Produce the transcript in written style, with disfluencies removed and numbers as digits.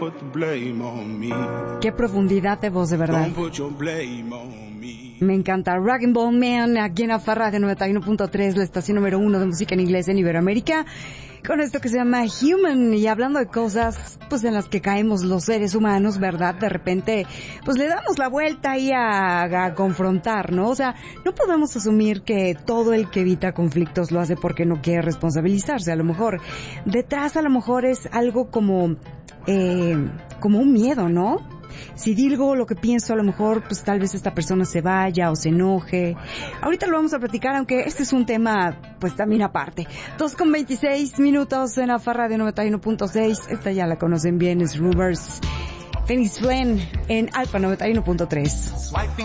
Qué profundidad de voz, de verdad. Me encanta. Rock and Ball Man, aquí en Afarra de 91.3, la estación número 1 de música en inglés en Iberoamérica, con esto que se llama Human. Y hablando de cosas, pues, en las que caemos los seres humanos, ¿verdad? De repente, pues, le damos la vuelta ahí a confrontar, ¿no? O sea, no podemos asumir que todo el que evita conflictos lo hace porque no quiere responsabilizarse. A lo mejor, detrás a lo mejor es algo como un miedo, ¿no? Si digo lo que pienso, a lo mejor, pues tal vez esta persona se vaya o se enoje. Ahorita lo vamos a platicar, aunque este es un tema, pues también aparte. 2:26 en la Farra de 91.6. Esta ya la conocen bien, es Rivers. Phoenix Glen en Alfa 91.3.